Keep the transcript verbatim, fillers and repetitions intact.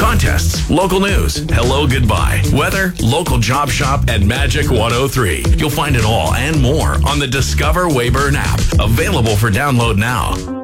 contests, local news, hello, goodbye, weather, local job shop, and Magic one oh three. You'll find it all and more on the Discover Wayburn app, available for download now.